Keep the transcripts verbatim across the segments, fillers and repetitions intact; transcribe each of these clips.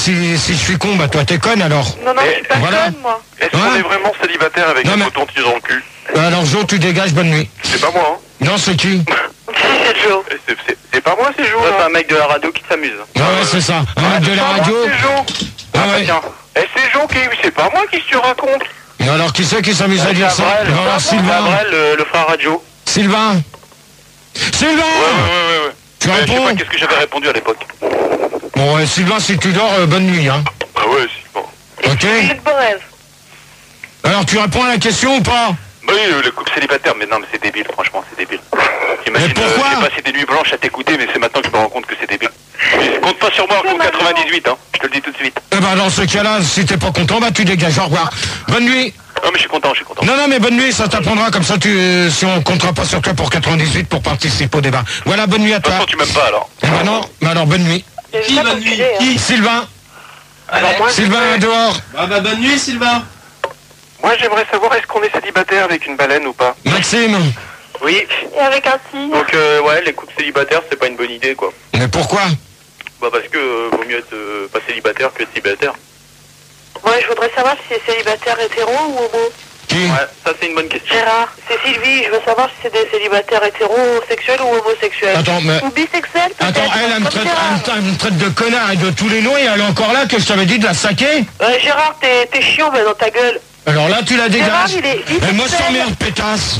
si, si je suis con, bah toi t'es conne alors. Non, non, Mais, je suis pas voilà. conne, moi. Est-ce Ouais. qu'on est vraiment célibataire avec Non, un mais- coton-tige dans le cul? Alors Jo, tu dégages, bonne nuit. C'est pas moi, hein. Non, c'est qui? Si, c'est Joe. Et c'est- C'est c'est pas moi, c'est Jo. C'est là. un mec de la radio qui s'amuse. Ah ouais, c'est ça. Un mec de la C'est pas radio. moi, c'est Jo. Ah Ah, bah, ouais. tiens. Et c'est Jo qui... C'est pas moi qui se raconte. Et alors qui c'est qui s'amuse à dire ça? Gabriel, Non, alors, Sylvain. Gabriel, le, le frère radio. Sylvain. Sylvain. Ouais, ouais, ouais, ouais. Tu Ouais, je sais réponds? pas qu'est-ce que j'avais répondu à l'époque. Bon, euh, Sylvain, si tu dors, euh, bonne nuit, hein. Ah ouais, c'est bon. Ok. Philippe Borez. Alors tu réponds à la question ou pas? Bah oui, euh, le couple célibataire, mais non, mais c'est débile, franchement, c'est débile. T'imagines, Mais pourquoi euh, j'ai passé des nuits blanches à t'écouter, mais c'est maintenant que je me rends compte que c'est débile. Je compte pas sur moi C'est en maintenant. quatre-vingt-dix-huit, hein, je te le dis tout de suite. Eh ben dans ce cas-là, si t'es pas content, bah tu dégages, au revoir. Bonne nuit. Non, mais je suis content, je suis content. Non, non, mais bonne nuit, ça t'apprendra, comme ça tu, euh, si on comptera pas sur toi pour quatre-vingt-dix-huit pour participer au débat. Voilà, bonne nuit à De toute toi. façon, tu m'aimes pas, alors. Eh ben non, mais alors bonne nuit. J'ai Qui pas bonne calculé, nuit? hein. Qui? Sylvain, Alors moi, Sylvain dehors. Ah bah bonne nuit Sylvain. Moi, j'aimerais savoir, est-ce qu'on est célibataire avec une baleine ou pas? Maxime. Oui, Et avec un signe. donc euh, ouais, les couples célibataires, c'est pas une bonne idée, quoi. Mais pourquoi? Bah parce que euh, vaut mieux être euh, pas célibataire que être célibataire. Moi, je voudrais savoir si c'est célibataire hétéro ou homo. Qui? Ouais, ça c'est une bonne question. Gérard, c'est Sylvie, je veux savoir si c'est des célibataires hétérosexuels ou homosexuels. Attends, mais... Ou bisexuels peut-être. Attends, elle, elle me, comme traite, Gérard. elle me traite- elle me traite de connard et de tous les noms et elle est encore là que je t'avais dit de la saquer. Euh, Gérard, t'es t'es chiant, mais dans ta gueule. Alors là, tu la Gérard, dégages. il est bisexuel. Et moi, je t'emmerde, pétasse.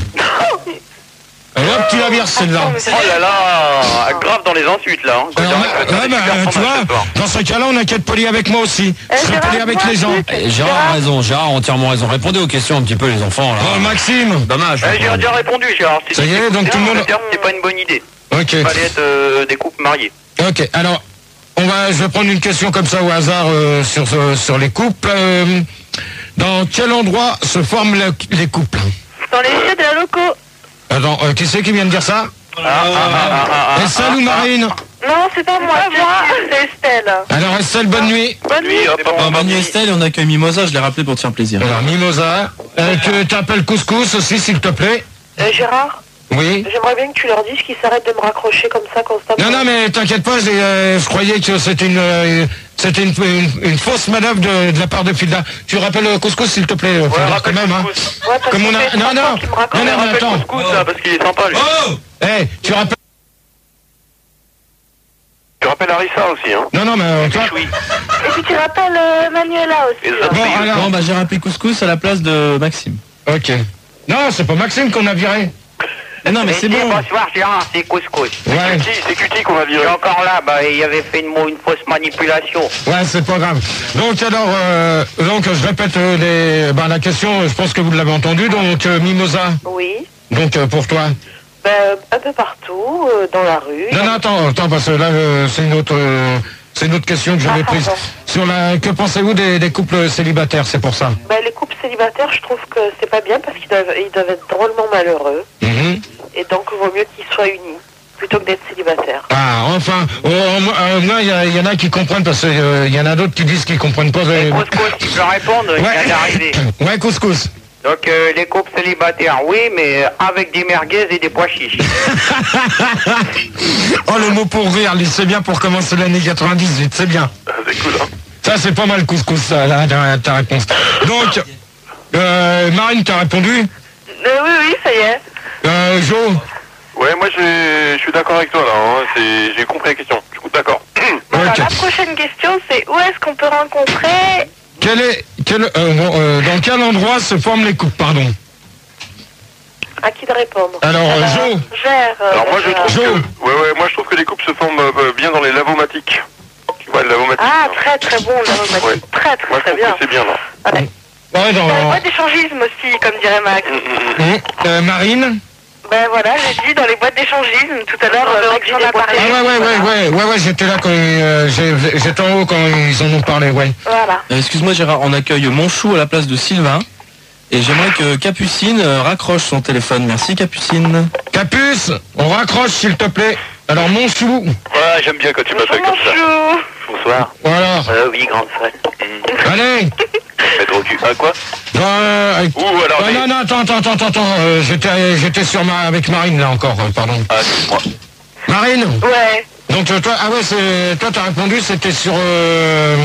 Et hop, tu la vires, celle-là. Attends, mais ça- Oh là là, grave dans les insultes là. Hein. Alors, Gérard, ouais, il fait ouais, des bah, super tu fromages vois, ce soir. dans ce cas-là, on a qu'à être poli avec moi aussi. Eh, Je serai Gérard, poli avec dis-moi les un gens. truc. Eh, Gérard a raison, Gérard a entièrement raison. Répondez aux questions un petit peu, les enfants, là. Oh, Maxime. Dommage. Eh, j'ai déjà répondu, Gérard. Si Ça y tu est, t'écoutes donc tout le bien, monde- le terme, c'est pas une bonne idée. Ok. Il fallait être euh, des couples mariés. Ok, alors, on va, je vais prendre une question comme ça au hasard euh, sur, ce- sur les couples. Euh, dans quel endroit se forment le- les couples? Dans les yeux de la loco. Attends, euh, qui c'est qui vient de dire ça? Ah, ah, ah, ah, Estelle ou Marine? Non, c'est pas moi, c'est Estelle. Alors Estelle, bonne nuit. Bonne nuit. Oui, hop, hop, Bon, hop, bonne nuit hop. Estelle et on accueille Mimosa, je l'ai rappelé pour te faire plaisir. Alors Mimosa, euh, tu t'appelles Couscous aussi, s'il te plaît? Euh, Gérard, Oui. j'aimerais bien que tu leur dises qu'ils s'arrêtent de me raccrocher comme ça constamment. Non, non, mais t'inquiète pas, j'ai, euh, je croyais que c'était une, euh, c'était une, une, une fausse manœuvre de, de la part de Filda. Tu rappelles euh, Couscous, s'il te plaît, euh, Filda, quand rappelle même, hein. Couscous. Ouais, parce Comme que on a- c'est non, trois non. fois qu'il me raccroche. Non, non, mais Rappelle attends. Couscous, là, parce qu'il est sympa, lui. Oh Eh, tu rappelles... Tu rappelles Harissa aussi, hein? Non, non, mais euh, toi... Oui. Et puis tu rappelles euh, Manuela aussi. Et hein. ça- Bon, alors... Bon bah j'ai rappelé Couscous à la place de Maxime. Ok. Non, c'est pas Maxime qu'on a viré. Eh non mais c'est bon. Bonsoir, Gérard, c'est Couscous. Ouais, Cutie, c'est Cutie qu'on va Il est virer. encore là, bah, il avait fait une, mo- une fausse manipulation. ouais, c'est pas grave. Donc, alors, euh, donc, je répète euh, les, ben, la question, je pense que vous l'avez entendu. Donc, euh, Mimosa, Oui. donc, euh, pour toi. Ben, un peu partout, euh, dans la rue. Non, non, attends, attends, parce que là, euh, c'est une autre, euh, c'est une autre question que j'avais Ah, prise. pardon. Sur la, que pensez-vous des, des couples célibataires, c'est pour ça. Ben, les couples célibataires, je trouve que c'est pas bien parce qu'ils doivent, ils doivent être drôlement malheureux. Mhm. Et donc, il vaut mieux qu'ils soient unis plutôt que d'être célibataires. Ah, enfin, oh, moi, euh, moi, il y, a- il y en a qui comprennent parce qu'il y en a d'autres qui disent qu'ils comprennent pas. euh, Couscous, tu peux répondre, il vient d'arriver. ouais, couscous. Donc, euh, les couples célibataires, oui, mais avec des merguez et des pois chiches. Oh, le mot pour rire, c'est bien pour commencer l'année quatre-vingt-dix-huit, c'est bien. Ah, c'est cool, hein? Ça, c'est pas mal, couscous, ça, là, ta, ta réponse. Donc, euh, Marine, t'as répondu? Euh, oui, oui, ça y est. Euh, Jo? Ouais, moi, j'ai- je suis d'accord avec toi, là, hein. C'est- J'ai compris la question. Je suis d'accord. Alors, Ok. la prochaine question, c'est où est-ce qu'on peut rencontrer... Quel est, quel, euh, non, euh, dans quel endroit se forment les couples, pardon? À qui de répondre? Alors, euh, Jo. Gère. euh, Alors, moi, je Gérard. trouve Jo. que... Ouais, ouais, moi, je trouve que les couples se forment euh, bien dans les lavomatiques. Tu vois, le lavomatique. Ah, hein. très très bon, le Ouais. Très très Moi, je très trouve bien. que c'est bien, là. Ouais. Ouais, dans, Dans les boîtes d'échangisme aussi, comme dirait Max. Hum, hum, hum. Hum, euh, Marine? Ben voilà, j'ai dit dans les boîtes d'échangisme tout à l'heure, euh, Max en a parlé. Ah ouais, ouais, ouais, ouais, ouais, ouais, j'étais là quand, euh, j'ai- j'étais en haut quand ils en ont parlé, ouais. Voilà. Euh, Excuse-moi Gérard, on accueille Monchou à la place de Sylvain. Et j'aimerais que Capucine euh, raccroche son téléphone. Merci Capucine. Capuce, on raccroche, s'il te plaît. Alors, mon chou, Ouais, j'aime bien quand tu m'appelles comme ça. Bonjour. Bonsoir. voilà. Euh, oui, grande fan. Allez. Mettre au cul. Ah, quoi? Euh, Ouh, alors... ah, mais- non, non, attends, attends, attends, attends, attends, euh, j'étais, j'étais sur ma, avec Marine, là, encore, euh, pardon. Ah, excuse-moi. Marine? Ouais. Donc, euh, toi, ah ouais, c'est, toi, t'as répondu, c'était sur, euh,